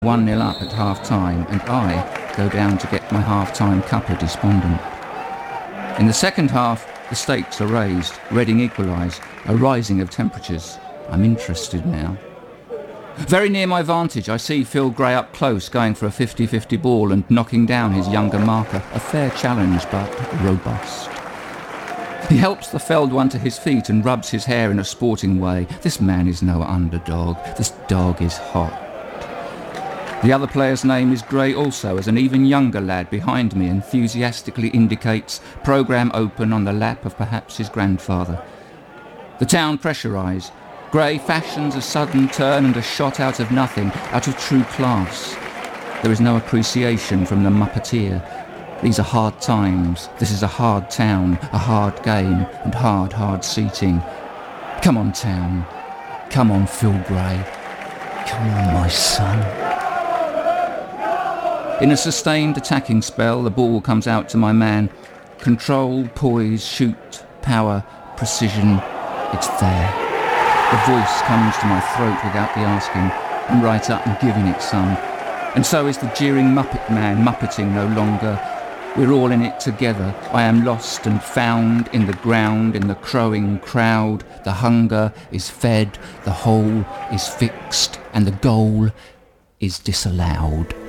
1-0 up at half-time, and I go down to get my half-time cuppa despondent. In the second half, the stakes are raised, Reading equalise, a rising of temperatures. I'm interested now. Very near my vantage, I see Phil Gray up close, going for a 50-50 ball and knocking down his younger marker. A fair challenge, but robust. He helps the felled one to his feet and rubs his hair in a sporting way. This man is no underdog. This dog is hot. The other player's name is Gray also, as an even younger lad behind me enthusiastically indicates programme open on the lap of perhaps his grandfather. The town pressurise. Gray fashions a sudden turn and a shot out of nothing, out of true class. There is no appreciation from the muppeteer. These are hard times. This is a hard town, a hard game, and hard seating. Come on, town. Come on, Phil Gray. Come on, my son. In a sustained attacking spell, the ball comes out to my man. Control, poise, shoot, power, precision. It's there. The voice comes to my throat without the asking. I'm right up and giving it some. And so is the jeering Muppet man, muppeting no longer. We're all in it together. I am lost and found in the ground, in the crowing crowd. The hunger is fed, the hole is fixed, and the goal is disallowed.